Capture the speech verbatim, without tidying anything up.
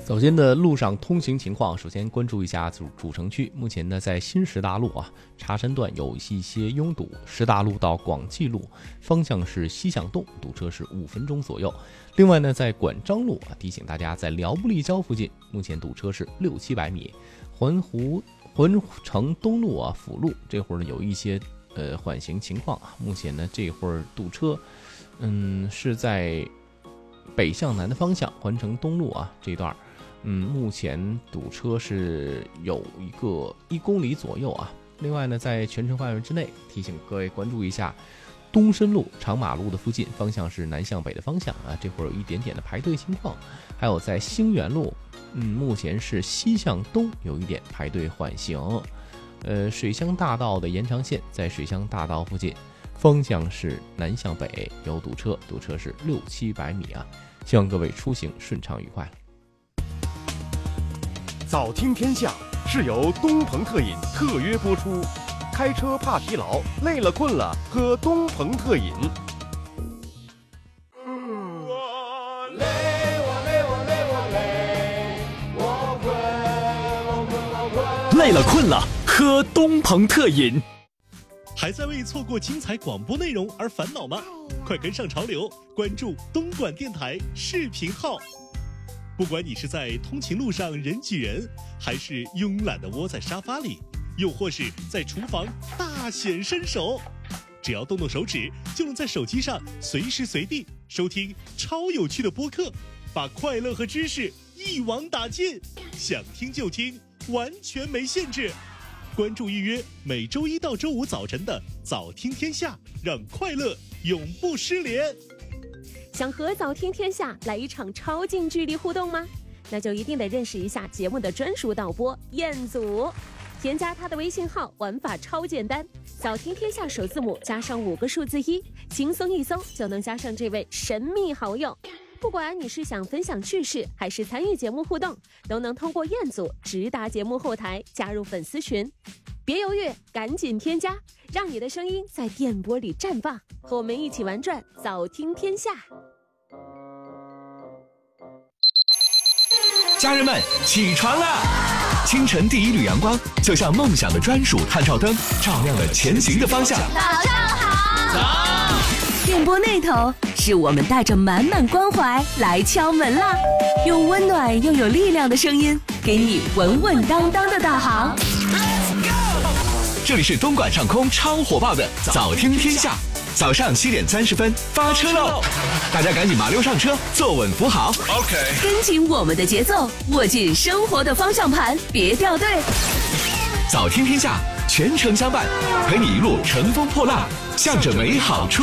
早间的路上通行情况，首先关注一下主主城区。目前呢，在新石大路啊茶山段有一些拥堵，石大路到广济路方向是西向东，堵车是五分钟左右。另外呢，在管章路啊，提醒大家在辽布立交附近，目前堵车是六七百米。环湖环城东路啊辅路这会儿呢有一些呃缓行情况啊，目前呢这会儿堵车，嗯是在北向南的方向环城东路啊这段。嗯，目前堵车是有一个一公里左右啊。另外呢，在全程范围之内，提醒各位关注一下东深路长马路的附近，方向是南向北的方向啊，这会儿有一点点的排队情况。还有在兴园路，嗯，目前是西向东有一点排队缓行。呃，水乡大道的延长线在水乡大道附近，方向是南向北，有堵车，堵车是六七百米啊。希望各位出行顺畅愉快。 早听天下是由东鹏特饮特约播出，开车怕疲劳，累了困了喝东鹏特饮。 我累，我累，我累，我累，我困，我困，我困。 累了困了，喝东鹏特饮。 还在为错过精彩广播内容而烦恼吗？快跟上潮流，关注东莞电台视频号。不管你是在通勤路上人挤人，还是慵懒地窝在沙发里，又或是在厨房大显身手，只要动动手指，就能在手机上随时随地收听超有趣的播客，把快乐和知识一网打尽，想听就听，完全没限制。关注预约每周一到周五早晨的早听天下，让快乐永不失联。 想和早听天下来一场超近距离互动吗？那就一定得认识一下节目的专属导播彦祖。添加他的微信号，玩法超简单，早听天下首字母加上五个数字一，轻松一搜就能加上这位神秘好友。不管你是想分享趣事，还是参与节目互动，都能通过彦祖直达节目后台加入粉丝群。别犹豫，赶紧添加，让你的声音在电波里绽放，和我们一起玩转早听天下。 家人们，起床啦！清晨第一缕阳光，就像梦想的专属探照灯，照亮了前行的方向。 早上好！ 早！ 电波那头是我们带着满满关怀来敲门啦，用温暖又有力量的声音，给你稳稳当当的导航。 这里是东莞上空超火爆的早听天下，早上七点三十分发车喽！大家赶紧麻溜上车，坐稳扶好。 OK， 跟紧我们的节奏，握紧生活的方向盘，别掉队。 早听天下，全程相伴，陪你一路乘风破浪，向着美好出